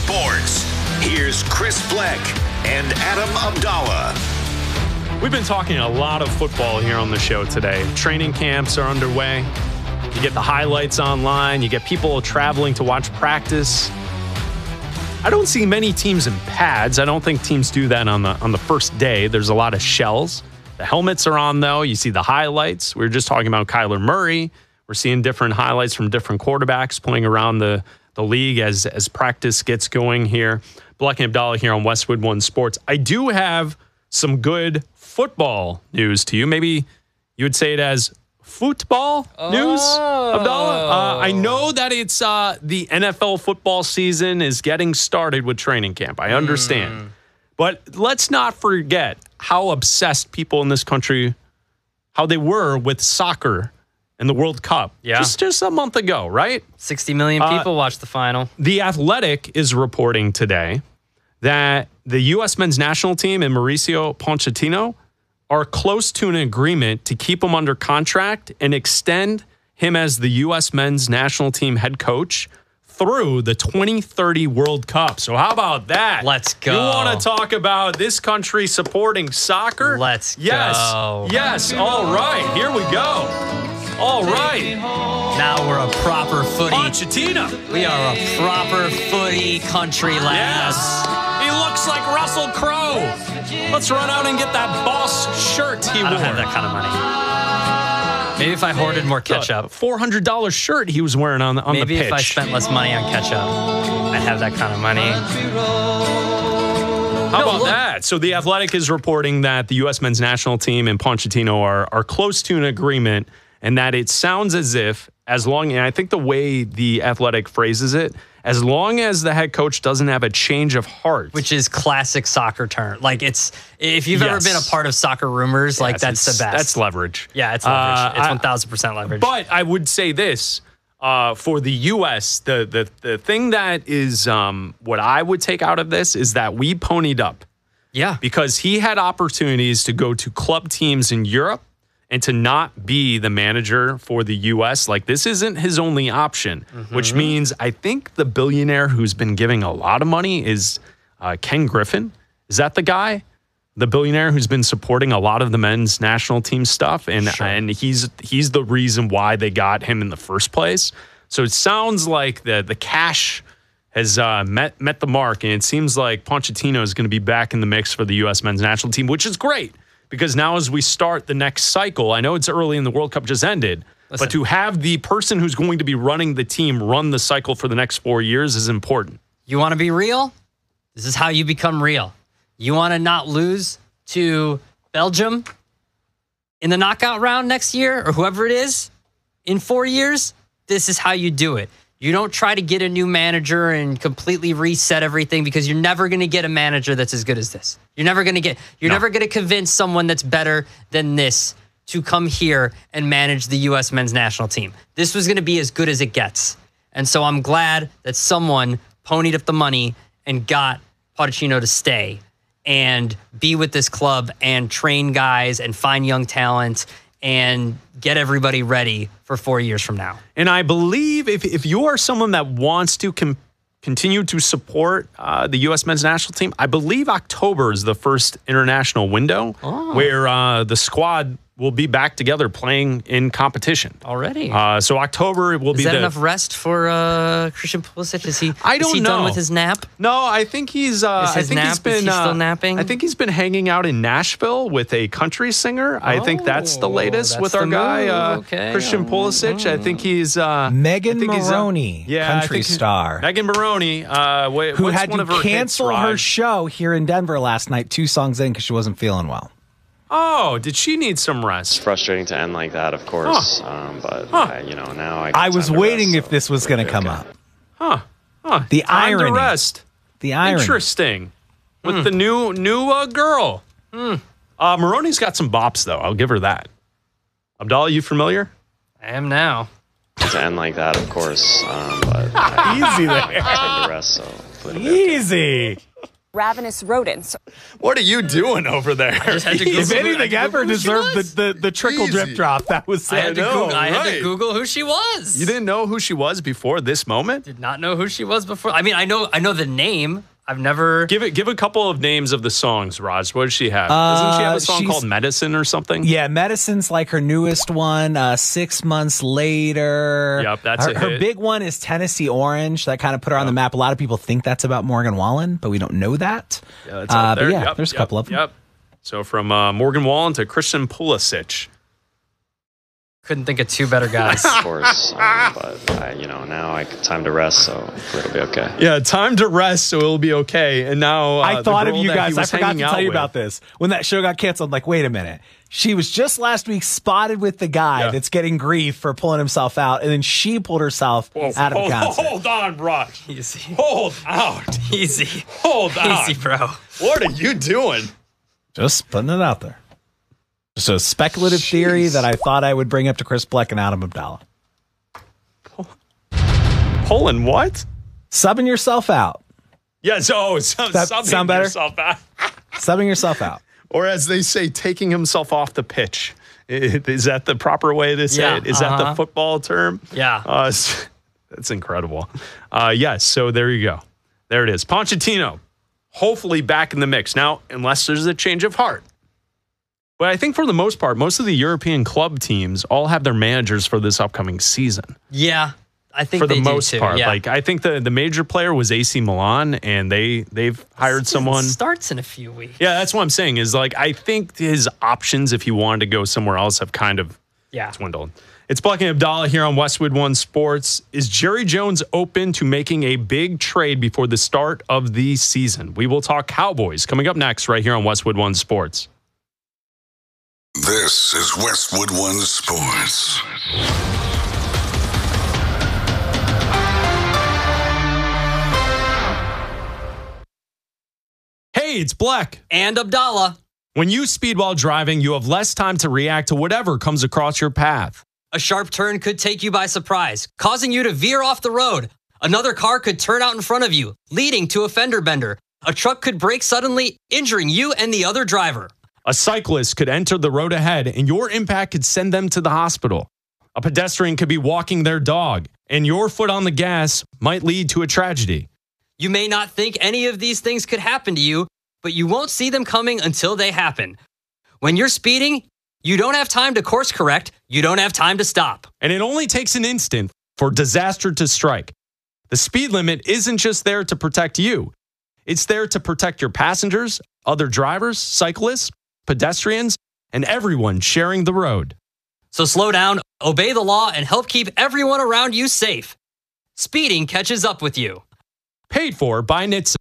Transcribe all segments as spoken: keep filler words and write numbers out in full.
Sports. Here's Chris Fleck and Adam Abdallah. We've been talking a lot of football here on the show today. Training camps are underway. You get the highlights online. You get people traveling to watch practice. I don't see many teams in pads. I don't think teams do that on the on the first day. There's a lot of shells. The helmets are on, though. You see the highlights. We were just talking about Kyler Murray. We're seeing different highlights from different quarterbacks playing around the, the league as, as practice gets going here. Black and Abdallah here on Westwood One Sports. I do have some good football news to you. Maybe you would say it as football oh. news, Abdallah. Uh, I know that it's uh, the N F L football season is getting started with training camp. I understand. Mm. But let's not forget how obsessed people in this country, how they were with soccer and the World Cup yeah. just, just a month ago, right? sixty million people uh, watched the final. The Athletic is reporting today that the U S men's national team and Mauricio Pochettino are close to an agreement to keep him under contract and extend him as the U S men's national team head coach through the twenty thirty World Cup. So how about that? Let's go. You want to talk about this country supporting soccer? Let's yes. go. Yes. Yes. All right. Here we go. All right. Now we're a proper footy. Pochettino. We are a proper footy country, lads. Yes. He looks like Russell Crowe. Let's run out and get that boss shirt he wore. I don't have that kind of money. Maybe if I hoarded more ketchup. four hundred dollars shirt he was wearing on, on the pitch. Maybe if I spent less money on ketchup, I'd have that kind of money. How no, about look. that? So the Athletic is reporting that the U S men's national team and Pochettino are, are close to an agreement, and that it sounds as if, as long, and I think the way the Athletic phrases it, as long as the head coach doesn't have a change of heart. Which is classic soccer term. Like, it's, if you've yes. ever been a part of soccer rumors, like, yes, that's the best. That's leverage. Yeah, it's leverage. Uh, it's one thousand percent leverage. But I would say this, uh, for the U S, the, the, the thing that is um, what I would take out of this is that we ponied up. Yeah. Because he had opportunities to go to club teams in Europe and to not be the manager for the U S. Like, this isn't his only option, mm-hmm. which means I think the billionaire who's been giving a lot of money is uh, Ken Griffin. Is that the guy? The billionaire who's been supporting a lot of the men's national team stuff. And, sure. and he's he's the reason why they got him in the first place. So it sounds like the, the cash has uh, met, met the mark. And it seems like Pochettino is going to be back in the mix for the U S men's national team, which is great. Because now as we start the next cycle, I know it's early and the World Cup just ended, Listen. but to have the person who's going to be running the team run the cycle for the next four years is important. You want to be real? This is how you become real. You want to not lose to Belgium in the knockout round next year or whoever it is in four years? This is how you do it. You don't try to get a new manager and completely reset everything, because you're never going to get a manager that's as good as this. You're never going to get, you're no. never going to convince someone that's better than this to come here and manage the U S men's national team. This was going to be as good as it gets. And so I'm glad that someone ponied up the money and got Pochettino to stay and be with this club and train guys and find young talent and get everybody ready for four years from now. And I believe if, if you are someone that wants to com- continue to support uh, the U S men's national team, I believe October is the first international window oh. where uh, the squad will be back together playing in competition. Already? Uh, so October will is be that the... enough rest for uh, Christian Pulisic? Is he, I don't is he know. done with his nap? No, I think he's... Uh, is his I think nap, he's been, is he still uh, napping? I think he's been hanging out in Nashville with a country singer. I oh, think that's the latest with our guy, uh, okay. Christian Pulisic. Oh. I think he's... Uh, Megan think Maroney, he's, uh, yeah, country star. Megan Maroney. Uh, wh- who what's had one to of her cancel hits, her Raj? show here in Denver last night, two songs in, because she wasn't feeling well. Oh, did she need some rest? It's frustrating to end like that, of course. Huh. Um, but, huh. I, you know, now I I was waiting rest, if so this was going to come okay. up. Huh. Huh. The Time irony. to rest. The irony. Interesting. With mm. the new new uh, girl. Mm. Uh, Maroney's got some bops, though. I'll give her that. Abdallah, you familiar? I am now. To end like that, of course. Um, but I, Easy there. I need to rest, so Easy. ravenous rodents. What are you doing over there? I just had to Google If who- I anything had to ever Google who she deserved was. the, the, the trickle drip Easy. drop, that was I had, to, know, Google, I had to right. Google who she was. You didn't know who she was before this moment? Did not know who she was before. I mean, I know I know the name. I've never. Give it. Give a couple of names of the songs, Raj. What does she have? Doesn't she have Uh, a song she's- called Medicine or something? Yeah, Medicine's like her newest one. Uh, six months later. Yep, that's her, a her hit. big one is Tennessee Orange. That kind of put her on the map. A lot of people think that's about Morgan Wallen, but we don't know that. Yeah, that's uh, out there. But yeah, Yep, there's a yep, couple of them. Yep. So from uh, Morgan Wallen to Christian Pulisic. Couldn't think of two better guys. Of course. Um, but, I, you know, now I time to rest, so hopefully it'll be okay. Yeah, time to rest, so it'll be okay. And now uh, I the thought of girl you that he guys. I was forgot to hanging tell out you with- about this. When that show got canceled, I'm like, wait a minute. She was just last week spotted with the guy Yeah. that's getting grief for pulling himself out, and then she pulled herself Whoa, out of hold, the concert. hold on, Raj. Easy. Hold out. Easy. Hold on. Easy, bro. What are you doing? Just putting it out there. Just a speculative theory that I thought I would bring up to Chris Bleck and Adam Abdallah. Pulling what? Subbing yourself out. Yes. Oh, so, That subbing sound better? yourself out. Subbing yourself out. Or as they say, taking himself off the pitch. I- Is that the proper way to say Yeah, it? Is that the uh-huh. football term? Yeah. Uh, s- that's incredible. Uh, yes, so there you go. There it is. Pochettino, hopefully back in the mix. Now, unless there's a change of heart. But I think for the most part, most of the European club teams all have their managers for this upcoming season. Yeah, I think For the they do most too, part. yeah. Like I think the, the major player was A C Milan, and they they've hired Season someone. starts in a few weeks. Yeah, that's what I'm saying. Is like I think his options, if he wanted to go somewhere else, have kind of Yeah. dwindled. It's Bleck and Abdallah here on Westwood One Sports. Is Jerry Jones open to making a big trade before the start of the season? We will talk Cowboys coming up next right here on Westwood One Sports. This is Westwood One Sports. Hey, it's Bleck. And Abdallah, When you speed while driving, you have less time to react to whatever comes across your path. a sharp turn could take you by surprise, causing you to veer off the road. Another car could turn out in front of you, leading to a fender bender. A truck could brake suddenly, injuring you and the other driver. A cyclist could enter the road ahead, and your impact could send them to the hospital. A pedestrian could be walking their dog, and your foot on the gas might lead to a tragedy. You may not think any of these things could happen to you, but you won't see them coming until they happen. When you're speeding, you don't have time to course correct. You don't have time to stop. And it only takes an instant for disaster to strike. The speed limit isn't just there to protect you. It's there to protect your passengers, other drivers, cyclists, pedestrians, and everyone sharing the road. So slow down, obey the law, and help keep everyone around you safe. Speeding catches up with you. Paid for by N H T S A.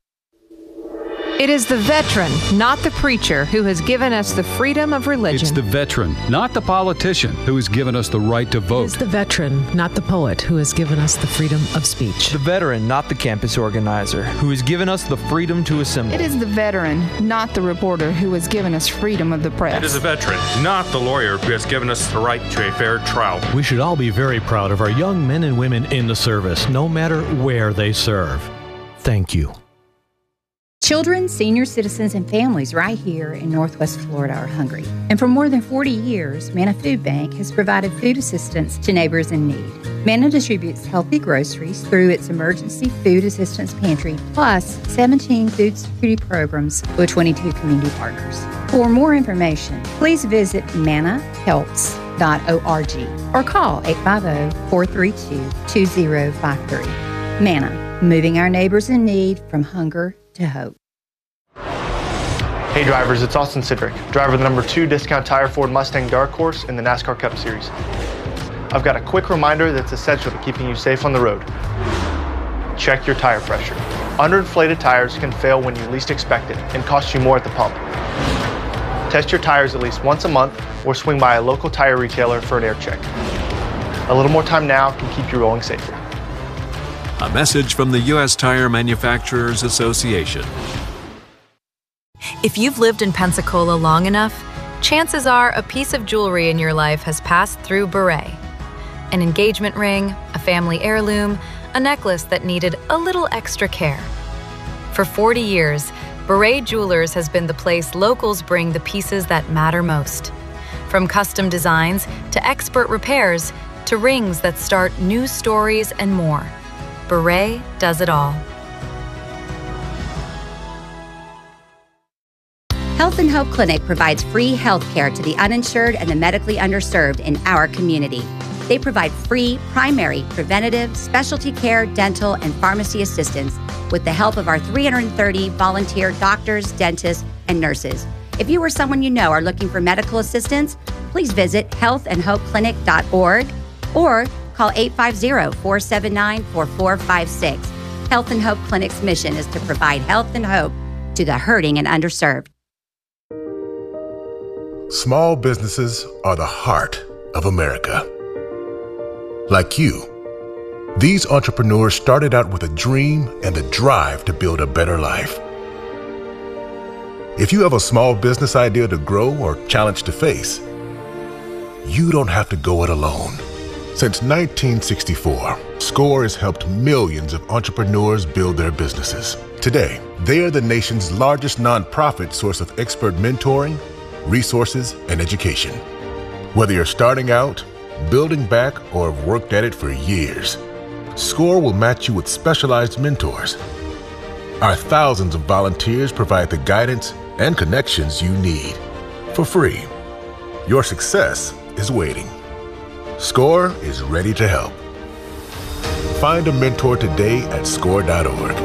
It is the veteran, not the preacher, who has given us the freedom of religion. It's the veteran, not the politician, who has given us the right to vote. It's the veteran, not the poet, who has given us the freedom of speech. The veteran, not the campus organizer, who has given us the freedom to assemble. It is the veteran, not the reporter, who has given us freedom of the press. It is the veteran, not the lawyer, who has given us the right to a fair trial. We should all be very proud of our young men and women in the service, no matter where they serve. Thank you. Children, senior citizens, and families right here in Northwest Florida are hungry. And for more than forty years, Manna Food Bank has provided food assistance to neighbors in need. Manna distributes healthy groceries through its emergency food assistance pantry, plus seventeen food security programs with twenty-two community partners. For more information, please visit manna helps dot org or call eight five zero, four three two, two zero five three. Manna, moving our neighbors in need from hunger to hope. Hey drivers, it's Austin Sidrick, driver of the number two discount tire Ford Mustang Dark Horse in the NASCAR Cup Series. I've got a quick reminder that's essential to keeping you safe on the road. Check your tire pressure. Underinflated tires can fail when you least expect it and cost you more at the pump. Test your tires at least once a month or swing by a local tire retailer for an air check. A little more time now can keep you rolling safer. A message from the U S Tire Manufacturers Association. If you've lived in Pensacola long enough, chances are a piece of jewelry in your life has passed through Beret. An engagement ring, a family heirloom, a necklace that needed a little extra care. For forty years, Beret Jewelers has been the place locals bring the pieces that matter most. From custom designs to expert repairs to rings that start new stories and more. Beret does it all. Health and Hope Clinic provides free health care to the uninsured and the medically underserved in our community. They provide free, primary, preventative, specialty care, dental, and pharmacy assistance with the help of our three hundred thirty volunteer doctors, dentists, and nurses. If you or someone you know are looking for medical assistance, please visit health and hope clinic dot org or call eight five zero, four seven nine, four four five six. Health and Hope Clinic's mission is to provide health and hope to the hurting and underserved. Small businesses are the heart of America. Like you, these entrepreneurs started out with a dream and a drive to build a better life. If you have a small business idea to grow or challenge to face, you don't have to go it alone. Since nineteen sixty-four, SCORE has helped millions of entrepreneurs build their businesses. Today, they are the nation's largest nonprofit source of expert mentoring, resources, and education. Whether you're starting out, building back, or have worked at it for years, SCORE will match you with specialized mentors. Our thousands of volunteers provide the guidance and connections you need for free. Your success is waiting. SCORE is ready to help. Find a mentor today at score dot org.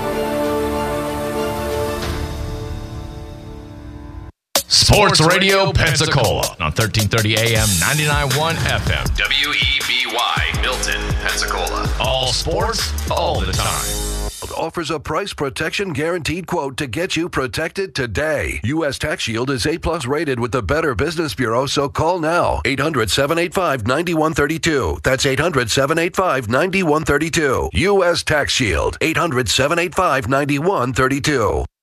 Sports Radio Pensacola on thirteen thirty A M, ninety-nine point one F M. W E B Y, Milton, Pensacola. All sports, all the time. Offers a price protection guaranteed quote to get you protected today. U S Tax Shield is A plus rated with the Better Business Bureau, so call now. eight hundred, seven eight five, nine one three two. That's eight hundred, seven eight five, nine one three two. U S Tax Shield. eight hundred, seven eight five, nine one three two.